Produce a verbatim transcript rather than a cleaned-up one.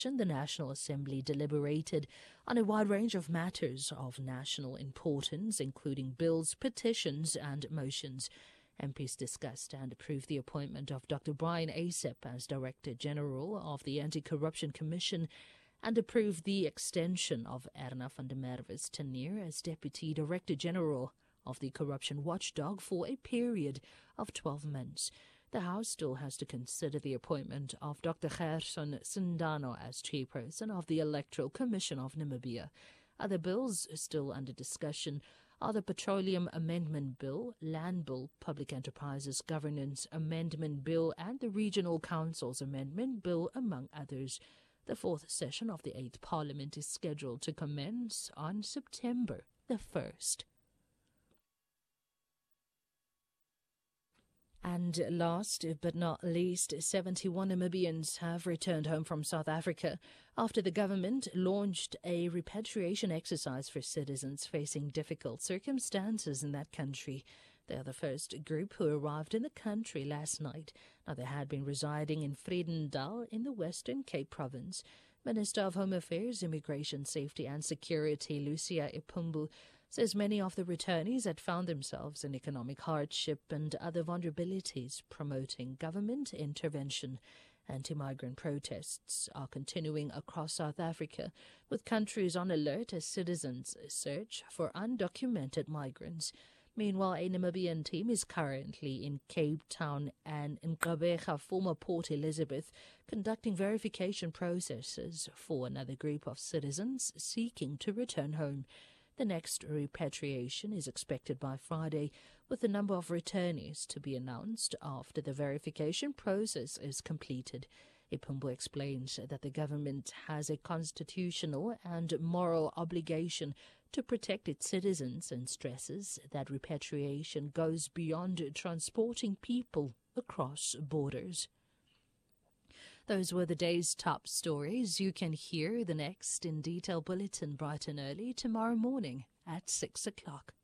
the National Assembly deliberated on a wide range of matters of national importance, including bills, petitions and motions. M Ps discussed and approved the appointment of Doctor Brian Asap as Director General of the Anti-Corruption Commission and approved the extension of Erna van der Merwe's tenure as Deputy Director General of the Corruption Watchdog for a period of twelve months. The House still has to consider the appointment of Doctor Gerson Sindano as Chairperson of the Electoral Commission of Namibia. Other bills still under discussion are the Petroleum Amendment Bill, Land Bill, Public Enterprises Governance Amendment Bill, and the Regional Council's Amendment Bill, among others. The fourth session of the eighth Parliament is scheduled to commence on September the first. And last but not least, seventy-one Namibians have returned home from South Africa after the government launched a repatriation exercise for citizens facing difficult circumstances in that country. They are the first group who arrived in the country last night. Now, they had been residing in Vredendal in the Western Cape Province. Minister of Home Affairs, Immigration, Safety and Security, Lucia Ipumbu, says many of the returnees had found themselves in economic hardship and other vulnerabilities, promoting government intervention. Anti-migrant protests are continuing across South Africa, with countries on alert as citizens search for undocumented migrants. Meanwhile, a Namibian team is currently in Cape Town and in Gqeberha, former Port Elizabeth, conducting verification processes for another group of citizens seeking to return home. The next repatriation is expected by Friday, with the number of returnees to be announced after the verification process is completed. Ipumbu explains that the government has a constitutional and moral obligation to protect its citizens and stresses that repatriation goes beyond transporting people across borders. Those were the day's top stories. You can hear the next in detail bulletin bright and early tomorrow morning at six o'clock.